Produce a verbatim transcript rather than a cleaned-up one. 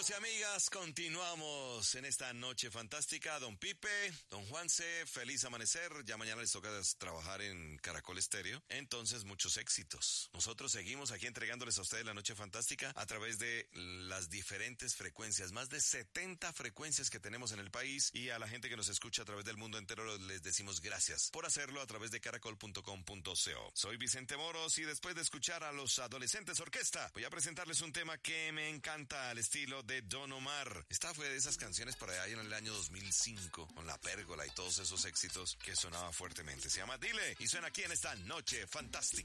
amigos y amigas, continuamos en esta noche fantástica. Don Pipe, don Juanse, feliz amanecer. Ya mañana les toca trabajar en Caracol Estéreo. Entonces, muchos éxitos. Nosotros seguimos aquí entregándoles a ustedes la noche fantástica a través de las diferentes frecuencias, más de setenta frecuencias que tenemos en el país, y a la gente que nos escucha a través del mundo entero les decimos gracias por hacerlo a través de caracol punto com punto co. Soy Vicente Moros y después de escuchar a los Adolescentes Orquesta, voy a presentarles un tema que me encanta al estilo de Don Omar. Esta fue de esas canciones por allá en el año dos mil cinco, con La Pérgola y todos esos éxitos que sonaba fuertemente. Se llama Dile y suena aquí en esta noche fantástica.